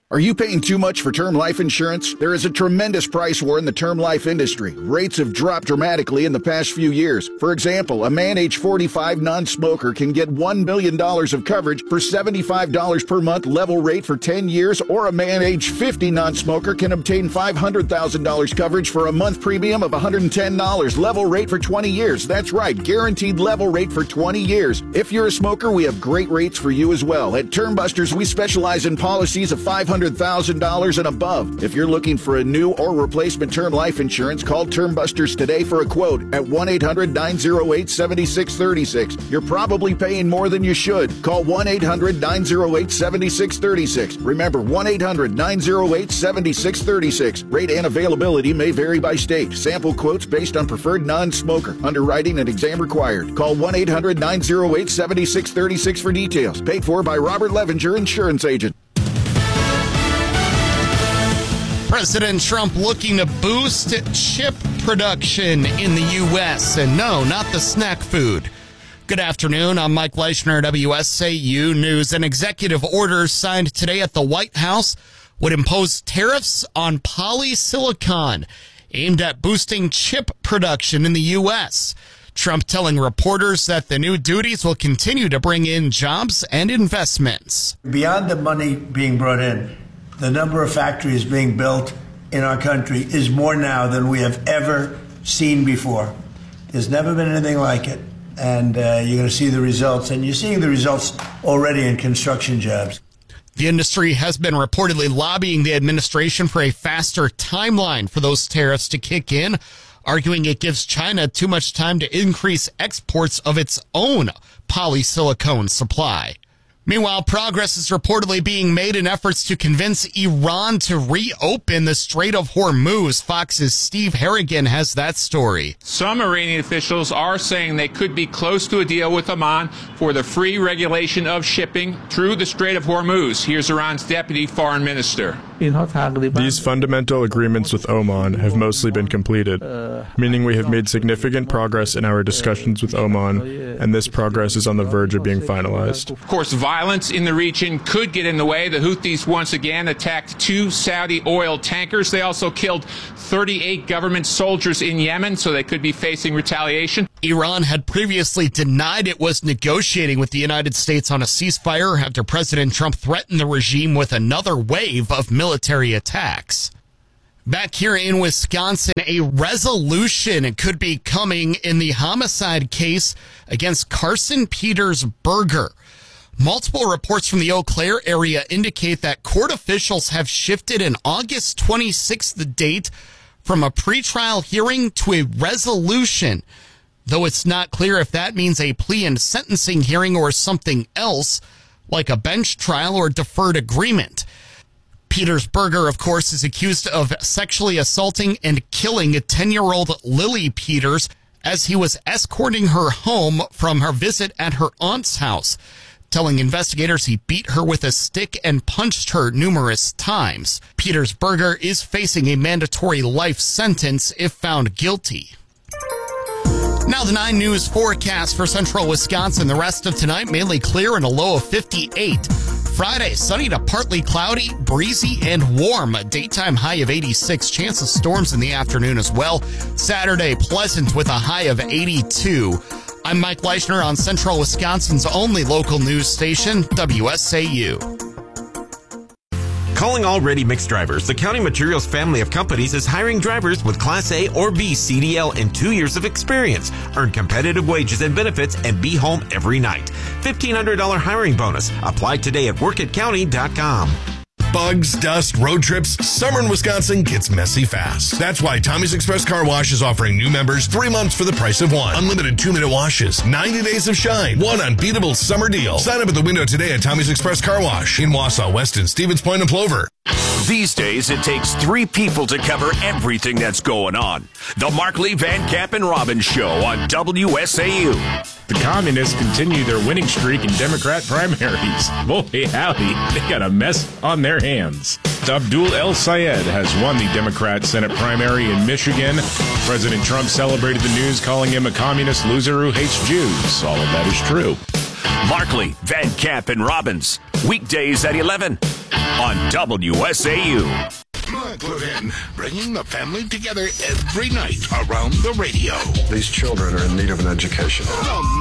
Are you paying too much for term life insurance? There is a tremendous price war in the term life industry. Rates have dropped dramatically in the past few years. For example, a man age 45 non-smoker can get $1 million of coverage for $75 per month level rate for 10 years, or a man age 50 non-smoker can obtain $500,000 coverage for a month premium of $110 level rate for 20 years. That's right, guaranteed level rate for 20 years. If you're a smoker, we have great rates for you as well. At Term Busters, we specialize in policies of $500,000 and above. If you're looking for a new or replacement term life insurance, call Term Busters today for a quote at 1-800-908-7636. You're probably paying more than you should. Call 1-800-908-7636. Remember, 1-800-908-7636. Rate and availability may vary by state. Sample quotes based on preferred non-smoker. Underwriting and exam required. Call 1-800-908-7636 for details. Paid for by Robert Levinger, insurance agent. President Trump looking to boost chip production in the U.S. And no, not the snack food. Good afternoon. I'm Mike Leishner, WSAU News. An executive order signed today at the White House would impose tariffs on polysilicon aimed at boosting chip production in the U.S. Trump telling reporters that the new duties will continue to bring in jobs and investments. Beyond the money being brought in, the number of factories being built in our country is more now than we have ever seen before. There's never been anything like it. And you're going to see the results. And you're seeing the results already in construction jobs. The industry has been reportedly lobbying the administration for a faster timeline for those tariffs to kick in, arguing it gives China too much time to increase exports of its own polysilicon supply. Meanwhile, progress is reportedly being made in efforts to convince Iran to reopen the Strait of Hormuz. Fox's Steve Harrigan has that story. Some Iranian officials are saying they could be close to a deal with Oman for the free regulation of shipping through the Strait of Hormuz. Here's Iran's deputy foreign minister. These fundamental agreements with Oman have mostly been completed, meaning we have made significant progress in our discussions with Oman, and this progress is on the verge of being finalized. Of course, violence in the region could get in the way. The Houthis once again attacked 2 Saudi oil tankers. They also killed 38 government soldiers in Yemen, so they could be facing retaliation. Iran had previously denied it was negotiating with the United States on a ceasefire after President Trump threatened the regime with another wave of military attacks. Back here in Wisconsin, a resolution could be coming in the homicide case against Carson Peters Berger. Multiple reports from the Eau Claire area indicate that court officials have shifted an August 26th date from a pretrial hearing to a resolution, though it's not clear if that means a plea and sentencing hearing or something else, like a bench trial or deferred agreement. Peters Berger, of course, is accused of sexually assaulting and killing a 10-year-old Lily Peters as he was escorting her home from her visit at her aunt's house, telling investigators he beat her with a stick and punched her numerous times. Peters Berger is facing a mandatory life sentence if found guilty. Now the 9 News forecast for central Wisconsin. The rest of tonight, mainly clear and a low of 58. Friday, sunny to partly cloudy, breezy, and warm. A daytime high of 86. Chance of storms in the afternoon as well. Saturday, pleasant with a high of 82. I'm Mike Leishner on Central Wisconsin's only local news station, WSAU. Calling all ready mix drivers, the County Materials family of companies is hiring drivers with Class A or B CDL and 2 years of experience. Earn competitive wages and benefits and be home every night. $1,500 hiring bonus. Apply today at workatcounty.com. Bugs, dust, road trips, summer in Wisconsin gets messy fast. That's why Tommy's Express Car Wash is offering new members 3 months for the price of one. Unlimited 2-minute washes, 90 days of shine, one unbeatable summer deal. Sign up at the window today at Tommy's Express Car Wash in Wausau, Weston, Stevens Point, and Plover. These days, it takes 3 people to cover everything that's going on. The Markley, Van Camp, and Robbins Show on WSAU. The communists continue their winning streak in Democrat primaries. Boy, howdy, they got a mess on their hands. Abdul El Sayed has won the Democrat Senate primary in Michigan. President Trump celebrated the news, calling him a communist loser who hates Jews. All of that is true. Markley, Van Camp, and Robbins. Weekdays at 11 on WSAU. Mark Levin, bringing the family together every night around the radio. These children are in need of an education.